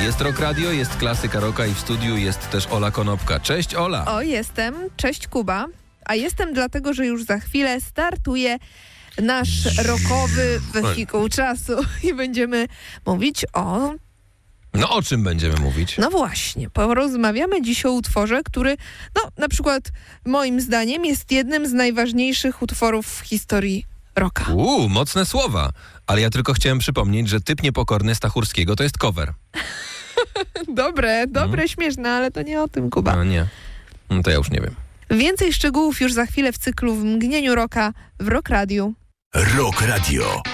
Jest Rock Radio, jest klasyka rocka i w studiu jest też Ola Konopka. Cześć Ola! O, jestem. Cześć Kuba. A jestem dlatego, że już za chwilę startuje nasz rockowy wehikuł czasu i będziemy mówić o... No o czym będziemy mówić? No właśnie, porozmawiamy dziś o utworze, który, na przykład moim zdaniem jest jednym z najważniejszych utworów w historii rocka. Mocne słowa. Ale ja tylko chciałem przypomnieć, że Typ Niepokorny Stachurskiego to jest cover. Dobre, śmieszne, ale to nie o tym, Kuba. No nie. No to ja już nie wiem. Więcej szczegółów już za chwilę w cyklu W mgnieniu rocka w Rock Radiu. Rock Radio.